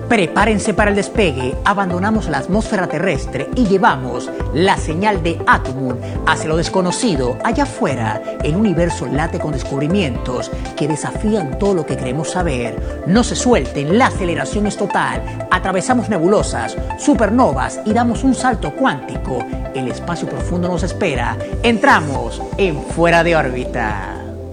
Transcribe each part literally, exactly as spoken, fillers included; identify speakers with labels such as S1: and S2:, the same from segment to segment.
S1: Prepárense para el despegue, abandonamos la atmósfera terrestre y llevamos la señal de Atomun hacia lo desconocido. Allá afuera, el universo late con descubrimientos que desafían todo lo que queremos saber. No se suelten, la aceleración es total. Atravesamos nebulosas, supernovas y damos un salto cuántico. El espacio profundo nos espera. Entramos en Fuera de órbita.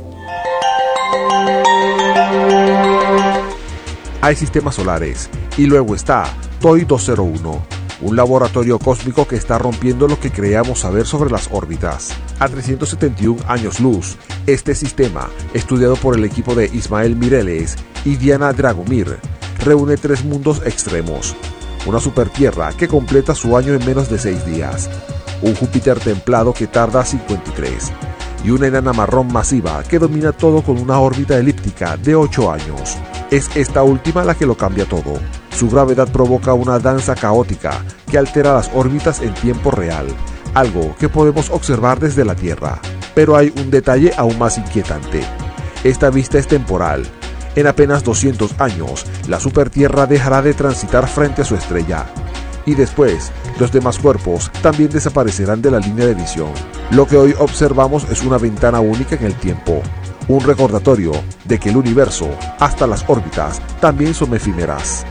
S2: Hay sistemas solares y luego está T O I dos cero uno, un laboratorio cósmico que está rompiendo lo que creíamos saber sobre las órbitas. A trescientos setenta y un años luz, este sistema, estudiado por el equipo de Ismael Mireles y Diana Dragomir, reúne tres mundos extremos: una supertierra que completa su año en menos de seis días, un Júpiter templado que tarda cincuenta y tres, y una enana marrón masiva que domina todo con una órbita elíptica de ocho años. Es esta última la que lo cambia todo. Su gravedad provoca una danza caótica que altera las órbitas en tiempo real, algo que podemos observar desde la Tierra. Pero hay un detalle aún más inquietante. Esta vista es temporal. En apenas doscientos años, la supertierra dejará de transitar frente a su estrella. Y después, los demás cuerpos también desaparecerán de la línea de visión. Lo que hoy observamos es una ventana única en el tiempo. Un recordatorio de que el universo, hasta las órbitas, también son efímeras.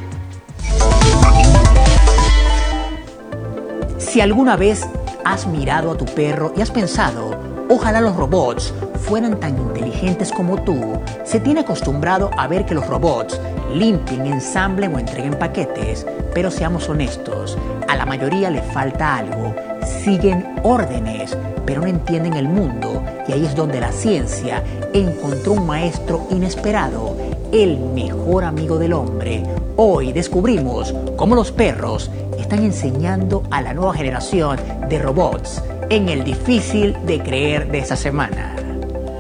S1: Si alguna vez has mirado a tu perro y has pensado, ojalá los robots fueran tan inteligentes como tú, se tiene acostumbrado a ver que los robots limpien, ensamblen o entreguen paquetes, pero seamos honestos, a la mayoría le falta algo. Siguen órdenes, pero no entienden el mundo, y ahí es donde la ciencia encontró un maestro inesperado, el mejor amigo del hombre. Hoy descubrimos cómo los perros están enseñando a la nueva generación de robots en el difícil de creer de esta semana.